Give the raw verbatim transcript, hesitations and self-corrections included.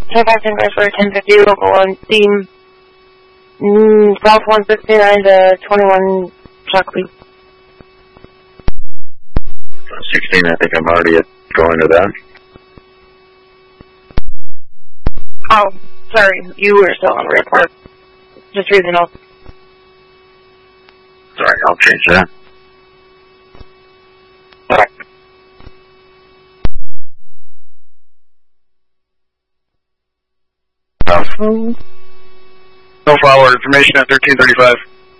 twenty-five ten cars for ten fifty local one, steam, mm, South one sixty-nine to twenty-one Shockley. sixteen, I think I'm already going to that. Oh, sorry, you were still on the report. Just regional. Sorry, I'll change that. No follower information at thirteen thirty-five.